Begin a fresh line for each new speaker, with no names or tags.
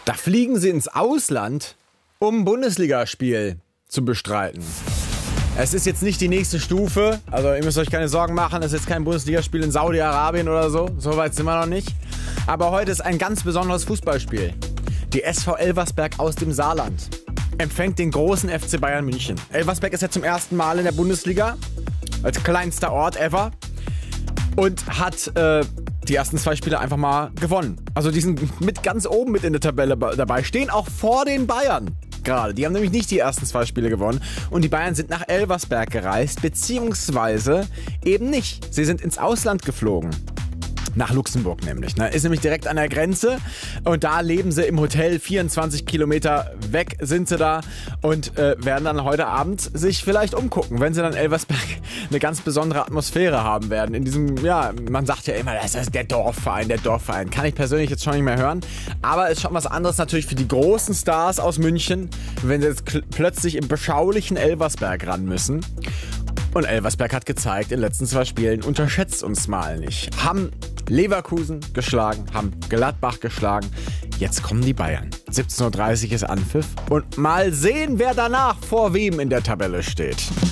Da fliegen sie ins Ausland, um ein Bundesligaspiel zu bestreiten. Es ist jetzt nicht die nächste Stufe, also ihr müsst euch keine Sorgen machen, es ist jetzt kein Bundesligaspiel in Saudi-Arabien oder so, so weit sind wir noch nicht. Aber heute ist ein ganz besonderes Fußballspiel. Die SV Elversberg aus dem Saarland empfängt den großen FC Bayern München. Elversberg ist ja zum ersten Mal in der Bundesliga, als kleinster Ort ever, und hat die ersten 2 Spiele einfach mal gewonnen. Also die sind mit ganz oben mit in der Tabelle dabei, stehen auch vor den Bayern gerade. Die haben nämlich nicht die ersten 2 Spiele gewonnen und die Bayern sind nach Elversberg gereist, beziehungsweise eben nicht. Sie sind ins Ausland geflogen. Nach Luxemburg nämlich. Ist nämlich direkt an der Grenze und da leben sie im Hotel, 24 Kilometer weg sind sie da und werden dann heute Abend sich vielleicht umgucken, wenn sie dann Elversberg eine ganz besondere Atmosphäre haben werden. In diesem, ja, man sagt ja immer, das ist der Dorfverein. Kann ich persönlich jetzt schon nicht mehr hören. Aber es ist schon was anderes natürlich für die großen Stars aus München, wenn sie jetzt plötzlich im beschaulichen Elversberg ran müssen. Und Elversberg hat gezeigt, in den letzten 2 Spielen, unterschätzt uns mal nicht. Haben Leverkusen geschlagen, haben Gladbach geschlagen. Jetzt kommen die Bayern. 17:30 Uhr ist Anpfiff. Und mal sehen, wer danach vor wem in der Tabelle steht.